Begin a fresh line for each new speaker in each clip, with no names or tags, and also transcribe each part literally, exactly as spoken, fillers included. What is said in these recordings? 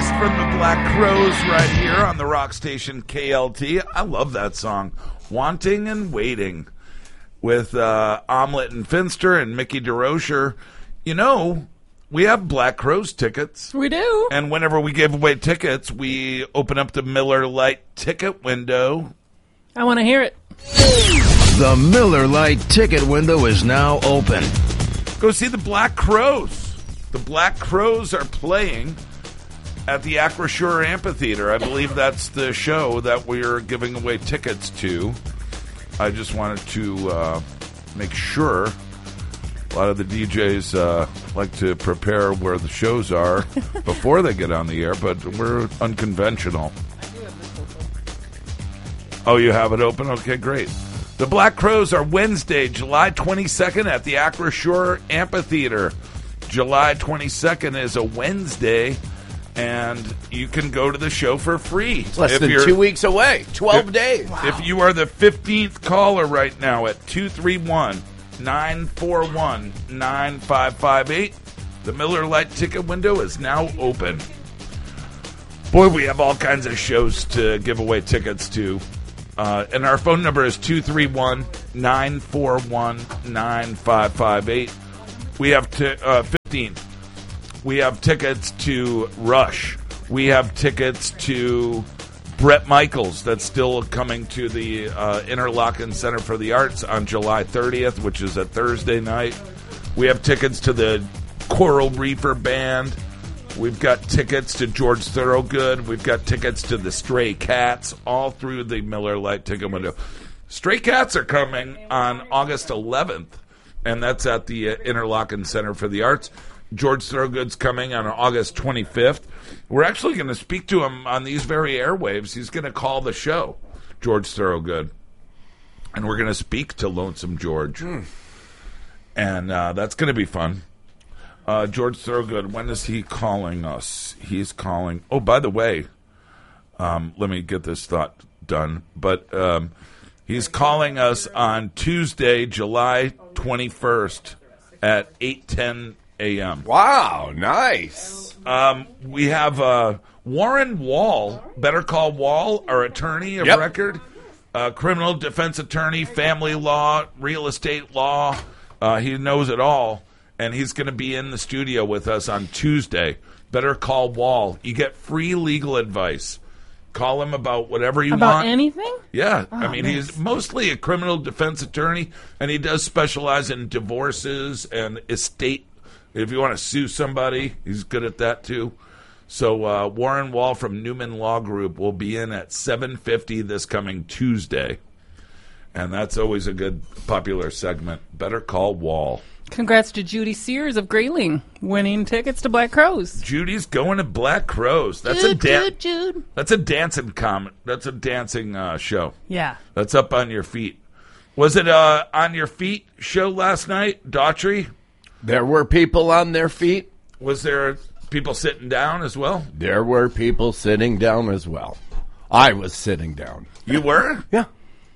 latest from the Black Crowes right here on the rock station K L T. I love that song, Wanting and Waiting, with uh, Omelette and Finster and Mickey DeRocher. You know, we have Black Crowes tickets.
We do.
And whenever we give away tickets, we open up the Miller Lite ticket window.
I want to hear it.
The Miller Lite ticket window is now open.
Go see the Black Crowes. The Black Crowes are playing at the Acrisure Amphitheater. I believe that's the show that we're giving away tickets to. I just wanted to uh, make sure. A lot of the D Js uh, like to prepare where the shows are before they get on the air, but we're unconventional. Oh, you have it open? Okay, great. The Black Crowes are Wednesday, July twenty-second at the Acrisure Amphitheater. July twenty-second is a Wednesday, and you can go to the show for free.
It's less
if
than two weeks away. twelve
if,
days.
Wow. If you are the fifteenth caller right now at two three one, nine four one, nine five five eight, the Miller Lite ticket window is now open. Boy, we have all kinds of shows to give away tickets to. Uh, and our phone number is two three one, nine four one, nine five five eight. We have t- uh, fifteenth. We have tickets to Rush. We have tickets to Bret Michaels. That's still coming to the uh, Interlochen Center for the Arts on July thirtieth, which is a Thursday night. We have tickets to the Coral Reefer Band. We've got tickets to George Thorogood. We've got tickets to the Stray Cats, all through the Miller Lite ticket window. Stray Cats are coming on August eleventh. And that's at the uh, Interlochen Center for the Arts. George Thorogood's coming on August twenty-fifth. We're actually going to speak to him on these very airwaves. He's going to call the show, George Thorogood. And we're going to speak to Lonesome George. Mm. And uh, that's going to be fun. Uh, George Thorogood, when is he calling us? He's calling... Oh, by the way, um, let me get this thought done. But... Um, He's calling us on Tuesday, July twenty-first at eight ten a.m.
Wow, nice.
Um, we have uh, Warren Wall, Better Call Wall, our attorney of
yep.
record, uh, criminal defense attorney, family law, real estate law. Uh, he knows it all, and he's going to be in the studio with us on Tuesday. Better Call Wall. You get free legal advice. Call him about whatever you
about
want.
About anything?
Yeah.
Oh,
I mean,
nice.
He's mostly a criminal defense attorney, and he does specialize in divorces and estate. If you want to sue somebody, he's good at that, too. So uh, Warren Wall from Newman Law Group will be in at seven fifty this coming Tuesday. And that's always a good, popular segment. Better Call Wall.
Congrats to Judy Sears of Grayling, winning tickets to Black Crowes.
Judy's going to Black Crowes. That's
Jude,
a da-
Jude, Jude.
That's a dancing com. That's a dancing uh, show.
Yeah.
That's up on your feet. Was it uh, on your feet show last night, Daughtry?
There were people on their feet.
Was there people sitting down as well?
There were people sitting down as well. I was sitting down.
You were?
Yeah.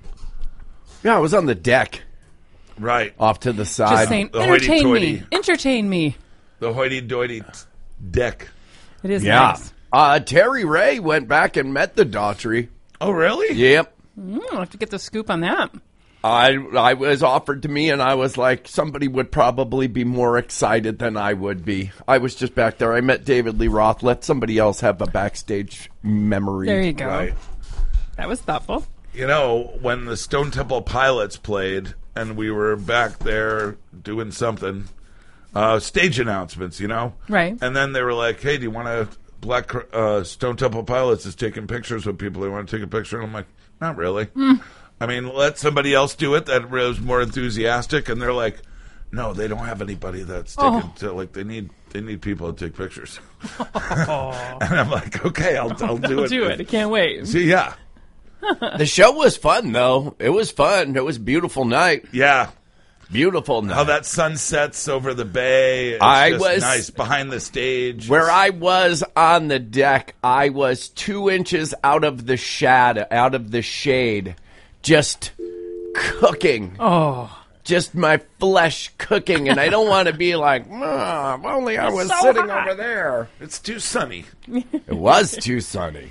Yeah, I was on the deck.
Right.
Off to the side.
Just saying,
The
entertain
hoity-toity.
me. Entertain me.
The hoity-toity deck.
It is
yeah.
nice.
Uh, Terry Ray went back and met the Daughtry.
Oh, really?
Yep.
Mm, I'll have to get the scoop on that.
I I was offered to me, and I was like, somebody would probably be more excited than I would be. I was just back there. I met David Lee Roth. Let somebody else have a backstage memory.
There you go.
Right.
That was thoughtful.
You know, when the Stone Temple Pilots played, and we were back there doing something, uh, stage announcements, you know?
Right.
And then they were like, hey, do you want to, Black uh, Stone Temple Pilots is taking pictures with people. They want to take a picture. And I'm like, not really.
Mm.
I mean, let somebody else do it that was more enthusiastic. And they're like, no, they don't have anybody that's taking,
Oh.
to, like, they need they need people to take pictures. And I'm like, okay, I'll, I'll do
I'll
it.
do it. I can't wait.
See, yeah.
The show was fun, though. It was fun. It was a beautiful night.
Yeah.
Beautiful night.
How that sun sets over the bay. It's
I
just
was-
nice behind the stage.
Where I was on the deck, I was two inches out of the shade, out of the shade, just cooking.
Oh.
just my flesh cooking, and I don't want to be like, "Ah, if only I was
so
sitting
hot."
over there.
It's too sunny.
It was too sunny.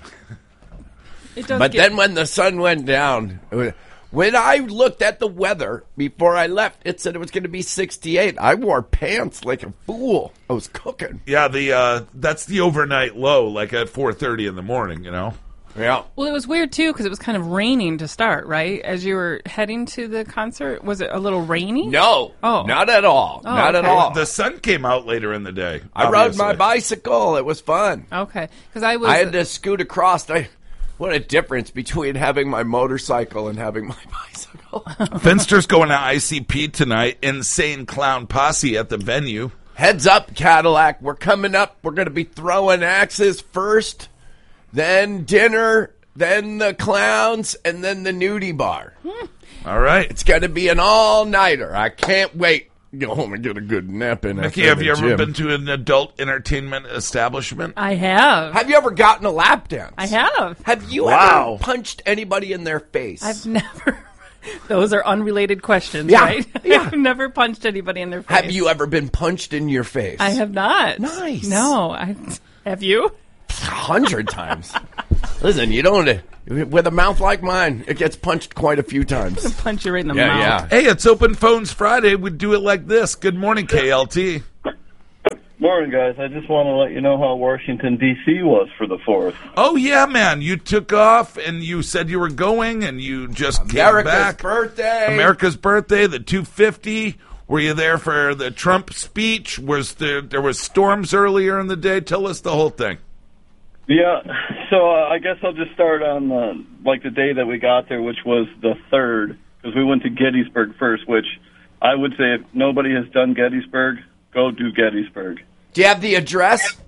It does
But
get,
then when the sun went down, when I looked at the weather before I left, it said it was going to be sixty-eight. I wore pants like a fool. I was cooking.
Yeah, the uh, that's the overnight low, like at four thirty in the morning. You know.
Yeah.
well, it was weird too because it was kind of raining to start, right? As you were heading to the concert, was it a little rainy?
No.
Oh.
Not at all.
Oh,
not at
okay.
all.
The sun came out later in the day.
I rode my
obviously.
bicycle. It was fun.
Okay, because I was.
I had to scoot across. I, what a difference between having my motorcycle and having my bicycle.
Finster's going to I C P tonight. Insane Clown Posse at the venue.
Heads up, Cadillac. We're coming up. We're going to be throwing axes first, then dinner, then the clowns, and then the nudie bar.
All right.
It's going to be an all-nighter. I can't wait. Go home and get a good nap in.
Mickey,
after
have
the
you ever
gym.
been to an adult entertainment establishment?
I have.
Have you ever gotten a lap dance?
I have.
Have you
Wow.
ever punched anybody in their face?
I've never. Those are unrelated questions,
Yeah,
right?
yeah.
I've never punched anybody in their face.
Have you ever been punched in your face?
I have not.
Nice.
No, I have you.
A hundred times. Listen, you don't. With a mouth like mine, it gets punched quite a few times.
Punch you right in the
Yeah,
mouth.
yeah.
Hey, it's Open Phones Friday. We do it like this. Good morning, K L T.
Morning, guys. I just want to let you know how Washington, D C was for the fourth.
Oh, yeah, man. You took off and you said you were going and you just came
America's
back.
birthday.
America's birthday, the two fifty. Were you there for the Trump speech? Was there, there was storms earlier in the day? Tell us the whole thing.
Yeah, so uh, I guess I'll just start on uh, like the day that we got there, which was the third, because we went to Gettysburg first, which I would say if nobody has done Gettysburg, go do Gettysburg.
Do you have the address?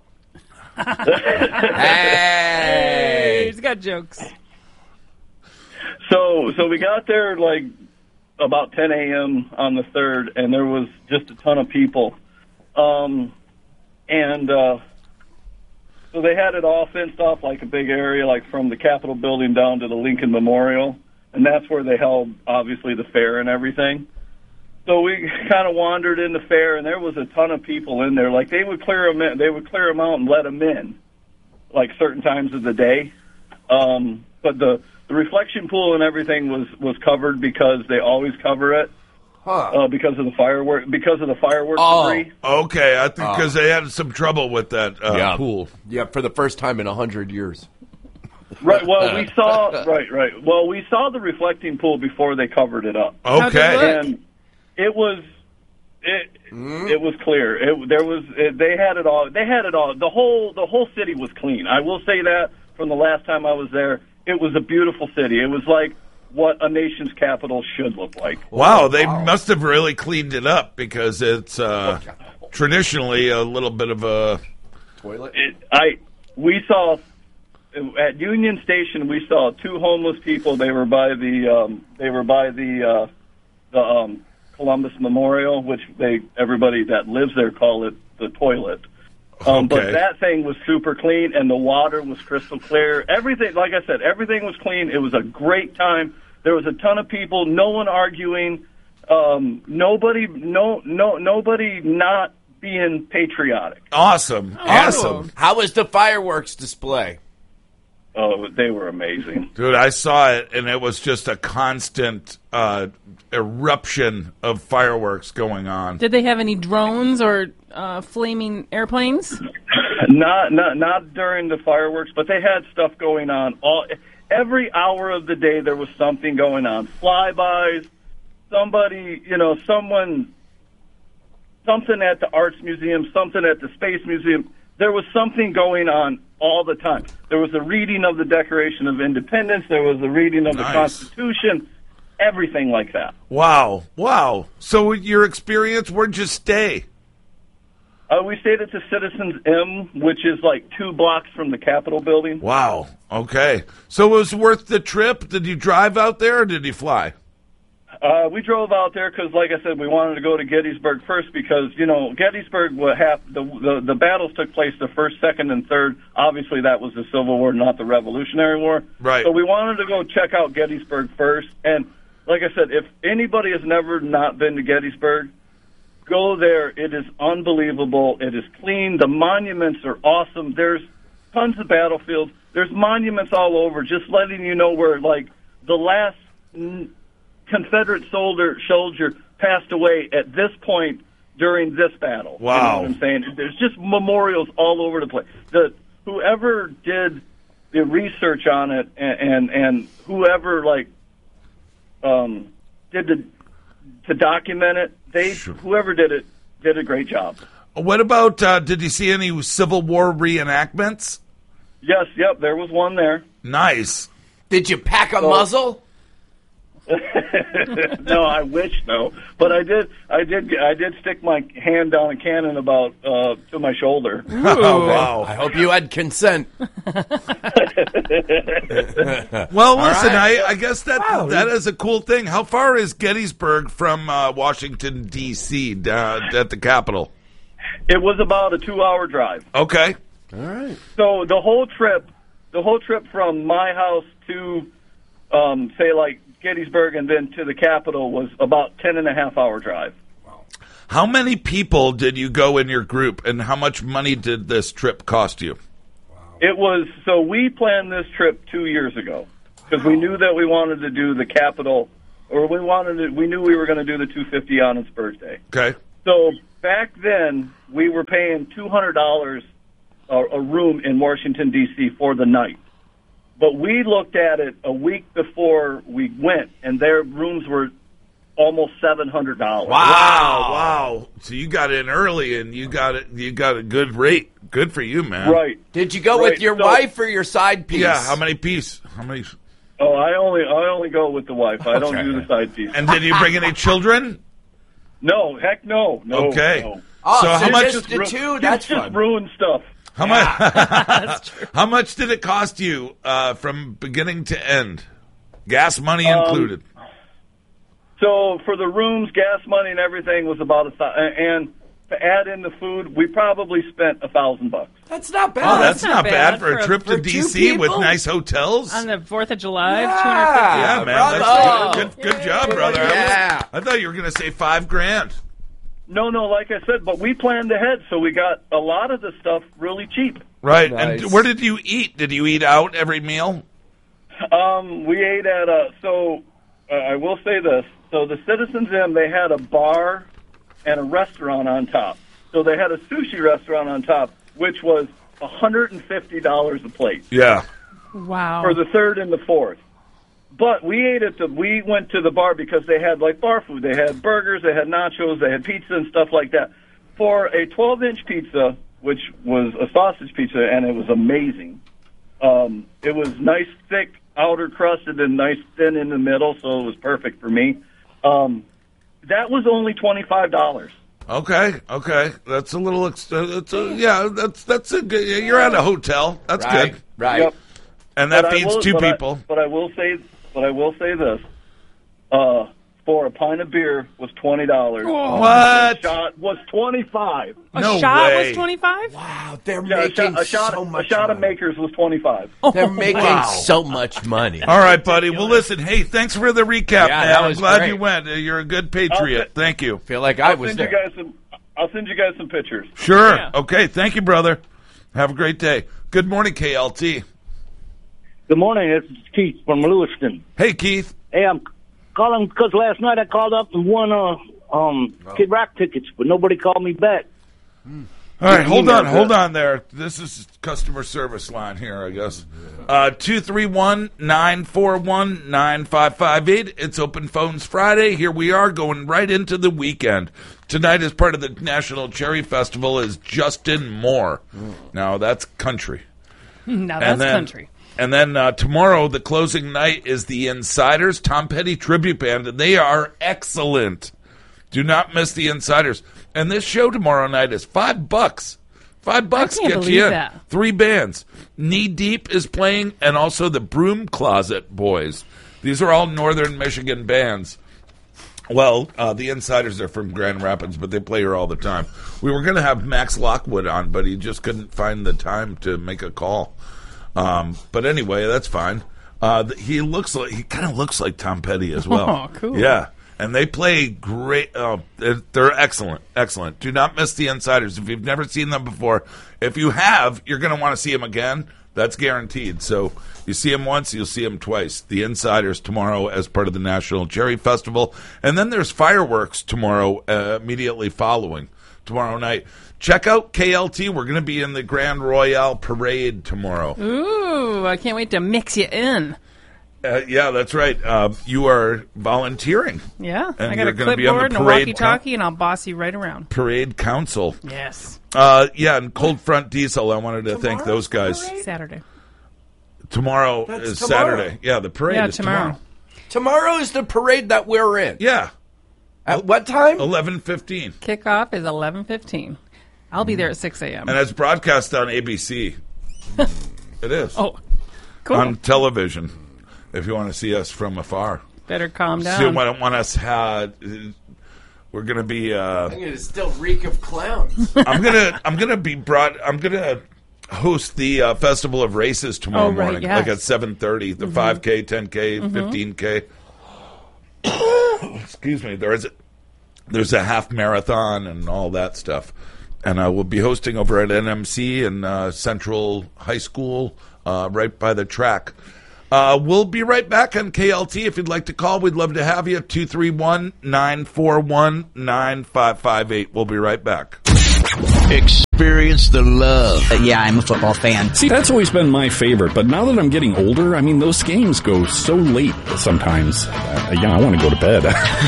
Hey,
Hey.
he's got jokes.
So, so we got there like about ten a.m. on the third, and there was just a ton of people. Um, and uh, so they had it all fenced off like a big area, like from the Capitol building down to the Lincoln Memorial, and that's where they held, obviously, the fair and everything. So we kind of wandered in the fair, and there was a ton of people in there. Like they would clear them in, they would clear them out and let them in, like certain times of the day. Um, but the the reflection pool and everything was was covered because they always cover it
Huh.
uh, because of the firework because of the fireworks
Oh.
debris.
Okay, I think because they had some trouble with that uh,
Yeah.
pool.
Yeah, for the first time in a hundred years.
Right. Well, we saw right, right. Well, we saw the reflecting pool before they covered it up.
How'd it
Okay.
look?
And it was it it was clear. It, there was it, they had it all. They had it all. The whole the whole city was clean. I will say that from the last time I was there, it was a beautiful city. It was like what a nation's capital should look like.
Wow, they must have really cleaned it up because it's uh, traditionally a little bit of a.
Toilet?
It, I we saw at Union Station. We saw two homeless people. They were by the um, they were by the uh, the um, Columbus Memorial, which they everybody that lives there call it the toilet. Um, But
Okay.
that thing was super clean, and the water was crystal clear. Everything, like I said, everything was clean. It was a great time. There was a ton of people. No one arguing. Um, nobody, no, no, nobody not being patriotic.
Awesome, awesome.
How was the fireworks display?
Oh, they were amazing.
Dude, I saw it, and it was just a constant uh, eruption of fireworks going on.
Did they have any drones or uh, flaming airplanes?
Not, not, not during the fireworks, but they had stuff going on. All every hour of the day, there was something going on. Flybys, somebody, you know, someone, something at the Arts Museum, something at the Space Museum. There was something going on all the time. There was a reading of the Declaration of Independence. There was a reading of the
Nice.
Constitution. Everything like that.
Wow, wow. So your experience, where'd you stay?
Uh, we stayed at the Citizens M, which is like two blocks from the Capitol building.
Wow, okay. So it was worth the trip? Did you drive out there or did you fly?
Uh, we drove out there because, like I said, we wanted to go to Gettysburg first because, you know, Gettysburg, what hap- the, the the battles took place the first, second, and third. Obviously, that was the Civil War, not the Revolutionary War.
Right.
So we wanted to go check out Gettysburg first. And like I said, if anybody has never not been to Gettysburg, go there. It is unbelievable. It is clean. The monuments are awesome. There's tons of battlefields. There's monuments all over, just letting you know where, like, the last Confederate soldier soldier passed away at this point during this battle.
Wow.
You know what I'm saying? There's just memorials all over the place. The whoever did the research on it and and, and whoever like um, did the to document it, they
Sure.
whoever did it did a great job.
What about, uh, did you see any Civil War reenactments?
Yes, yep, there was one there.
Nice.
Did you pack a muzzle?
No, I wish no, but I did. I did. I did stick my hand down a cannon about uh, to my shoulder.
Oh, wow.
I hope you had consent.
Well, listen,
right.
I, I guess that
Wow.
that is a cool thing. How far is Gettysburg from uh, Washington, D C, uh, at the Capitol?
It was about a two-hour drive.
Okay.
All right.
So the whole trip, the whole trip from my house to, um, say, like Gettysburg and then to the Capitol was about ten and a half hour drive.
How many people did you go in your group, and how much money did this trip cost you?
It was so we planned this trip two years ago because we knew that we wanted to do the Capitol, or we wanted to, we knew we were going to do the two fifty on its birthday.
Okay.
So back then we were paying two hundred dollars a, a room in Washington D C for the night. But we looked at it a week before we went, and their rooms were almost seven hundred dollars.
Wow, wow. So you got in early, and you got it. You got a good rate. Good for you, man.
Right.
Did you go
Right,
with your
so-
wife or your side piece?
Yeah. How many piece? How many?
Oh, I only I only go with the wife. I don't
Okay.
do the side piece.
And did you bring any children?
No, heck no. No.
Okay.
No.
Oh,
So
so,
how much-
just the
Ru-
two?
it's
That's
just
fun.
ruined stuff.
How much? How much did it cost you uh, from beginning to end? Gas money
Um,
included.
So for the rooms, gas money, and everything was about a thousand. And to add in the food, we probably spent a thousand bucks.
That's not bad.
Oh, that's,
that's
not
not
bad,
bad
for a
for a-
trip
for
to
two
D C with
people?
nice hotels.
On the fourth of July,
Yeah.
two hundred fifty.
Yeah, man.
brother.
That's good. Good, good job, brother. I was-
Yeah.
I thought you were going to say five grand.
No, no, like I said, but we planned ahead, so we got a lot of the stuff really cheap.
Right.
Nice.
And where did you eat? Did you eat out every meal?
Um, we ate at a, so uh, I will say this. So the Citizens Inn, they had a bar and a restaurant on top. So they had a sushi restaurant on top, which was one hundred fifty dollars a plate
Yeah.
Wow.
for the third and the fourth. But we ate at the, we went to the bar because they had like bar food. They had burgers, they had nachos, they had pizza and stuff like that. For a twelve inch pizza, which was a sausage pizza, and it was amazing. Um, it was nice, thick, outer crusted, and nice thin in the middle, so it was perfect for me. Um, that was only twenty-five dollars.
Okay. Okay. That's a little. Ex- uh, it's a, yeah. That's that's a good. You're at a hotel. That's
right.
good.
Right.
Yep.
And that
But I
feeds
will-
two
but I-
people.
but I will say, but I will say this: uh, for a pint of beer was twenty dollars.
What?
Shot was twenty-five.
A
No
shot
way.
was twenty-five?
Wow, they're
Yeah, a
making
shot, a shot,
so
a
much
shot of
money.
Makers was twenty-five.
They're making
Wow.
so much money.
All right, buddy. Well, listen. Hey, thanks for the recap,
Yeah,
man.
that
I'm
was
glad
great.
you went. Uh, You're a good patriot.
Okay.
Thank you.
feel like I
I'll
was
send
there.
you guys some. I'll send you guys some pictures.
Sure.
Yeah.
Okay. Thank you, brother. Have a great day. Good morning, K L T.
Good morning. It's Keith from Lewiston.
Hey, Keith.
Hey, I'm calling because last night I called up and won uh, um, Kid Rock tickets, but nobody called me back.
All right, hold
email
on, hold
address.
on there. This is customer service line here, I guess. Uh, two three one, nine four one, nine five five eight. It's Open Phones Friday. Here we are going right into the weekend. Tonight, as part of the National Cherry Festival, is Justin Moore. Now, that's country.
Now that's
then,
country.
And then uh, tomorrow, the closing night is the Insiders, Tom Petty Tribute Band, and they are excellent. Do not miss the Insiders. And this show tomorrow night is five bucks. Five bucks
can't
gets
believe
you in.
that.
Three bands. Knee Deep is playing, and also the Broom Closet Boys. These are all Northern Michigan bands. Well, uh, the Insiders are from Grand Rapids, but they play here all the time. We were going to have Max Lockwood on, but he just couldn't find the time to make a call. Um, but anyway, that's fine. Uh, th- he looks like he kind of looks like Tom Petty as well.
Oh, cool.
Yeah, and they play great. Uh, they're, they're excellent, excellent. Do not miss the Insiders if you've never seen them before. If you have, you're going to want to see them again. That's guaranteed. So you see them once, you'll see them twice. The Insiders tomorrow as part of the National Cherry Festival, and then there's fireworks tomorrow, uh, immediately following tomorrow night. Check out K L T. We're going to be in the Grand Royale Parade tomorrow.
Ooh, I can't wait to mix you in.
Uh, yeah, that's right. Uh, you are volunteering.
Yeah,
And
I got
you're
a
gonna be on the
clipboard and a
parade
walkie-talkie, and I'll boss you right around.
Parade Council.
Yes.
Uh, yeah, and Cold Front Diesel. I wanted to thank those guys.
Saturday.
Tomorrow
That's
is
tomorrow.
Saturday. Yeah, the parade
Yeah,
is
tomorrow.
tomorrow.
Tomorrow is the parade that we're in.
Yeah,
At what time?
eleven fifteen.
Kickoff is eleven fifteen. I'll be there at six a.m.
And it's broadcast on A B C. It is.
Oh, cool.
On television, if you want to see us from afar.
Better calm
So
down.
I don't want us had. We're gonna be. Uh,
I'm going to still reek of clowns.
I'm gonna. I'm gonna be brought. I'm gonna host the uh, Festival of Races tomorrow
Oh, right,
morning,
yes.
like at seven thirty. The five K, ten K, fifteen K. Excuse me. There is. A, there's a half marathon and all that stuff. And I will be hosting over at N M C in uh, Central High School, uh, right by the track. Uh, we'll be right back on K L T. If you'd like to call, we'd love to have you. two three one, nine four one, nine five five eight. We'll be right back.
Experience the love.
Uh, yeah, I'm a football fan.
See, that's always been my favorite, but now that I'm getting older, I mean, those games go so late sometimes. Uh, yeah, I want to go to bed.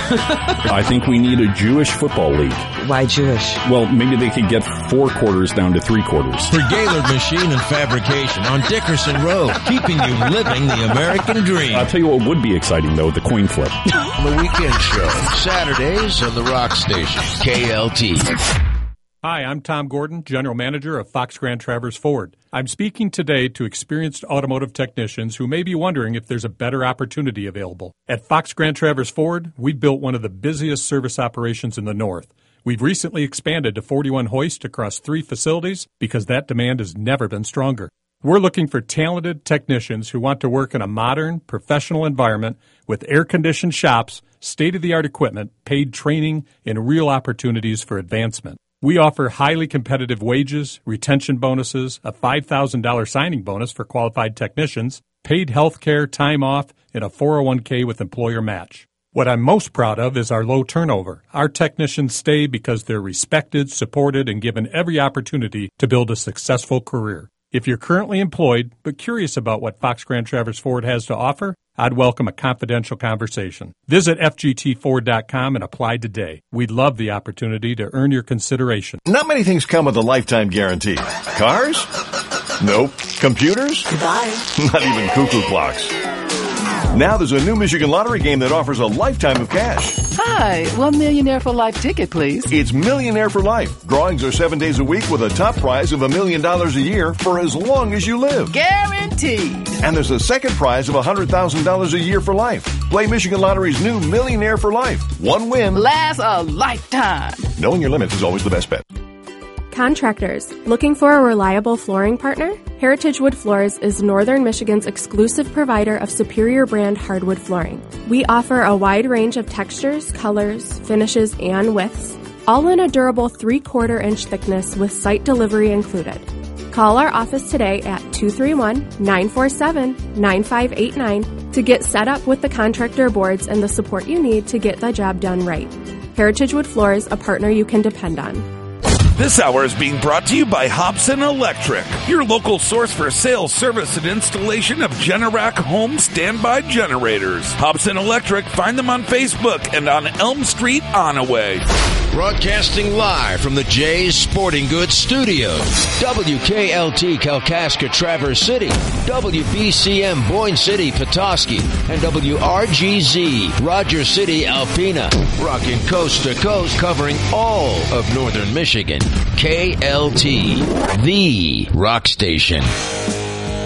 I think we need a Jewish football league.
Why Jewish?
Well, maybe they could get four quarters down to three quarters.
For Gaylord Machine and Fabrication on Dickerson Road, keeping you living the American dream.
I'll tell you what would be exciting, though, the coin flip.
The Weekend Show, Saturdays on the Rock Station, K L T.
Hi, I'm Tom Gordon, General Manager of Fox Grand Traverse Ford. I'm speaking today to experienced automotive technicians who may be wondering if there's a better opportunity available. At Fox Grand Traverse Ford, we built one of the busiest service operations in the North. We've recently expanded to forty-one hoists across three facilities because that demand has never been stronger. We're looking for talented technicians who want to work in a modern, professional environment with air-conditioned shops, state-of-the-art equipment, paid training, and real opportunities for advancement. We offer highly competitive wages, retention bonuses, a five thousand dollars signing bonus for qualified technicians, paid health care, time off, and a four oh one k with employer match. What I'm most proud of is our low turnover. Our technicians stay because they're respected, supported, and given every opportunity to build a successful career. If you're currently employed but curious about what Fox Grand Traverse Ford has to offer, I'd welcome a confidential conversation. Visit F G T Ford dot com and apply today. We'd love the opportunity to earn your consideration.
Not many things come with a lifetime guarantee. Cars? Nope. Computers? Goodbye. Not even cuckoo clocks. Now there's a new Michigan Lottery game that offers a lifetime of cash.
Hi, one Millionaire for Life ticket, please.
It's Millionaire for Life. Drawings are seven days a week with a top prize of a million dollars a year for as long as you live.
Guaranteed.
And there's a second prize of one hundred thousand dollars a year for life. Play Michigan Lottery's new Millionaire for Life. One win.
Lasts a lifetime.
Knowing your limits is always the best bet.
Contractors, looking for a reliable flooring partner? Heritage Wood Floors is Northern Michigan's exclusive provider of superior brand hardwood flooring. We offer a wide range of textures, colors, finishes, and widths, all in a durable three-quarter inch thickness with site delivery included. Call our office today at two three one, nine four seven, nine five eight nine to get set up with the contractor boards and the support you need to get the job done right. Heritage Wood Floors, a partner you can depend on.
This hour is being brought to you by Hobson Electric, your local source for sales, service, and installation of Generac home standby generators. Hobson Electric, find them on Facebook and on Elm Street, Onaway.
Broadcasting live from the Jay's Sporting Goods Studios. W K L T Kalkaska Traverse City, W B C M Boyne City Petoskey, and W R G Z Rogers City Alpena. Rocking coast to coast, covering all of northern Michigan. K L T, the rock station.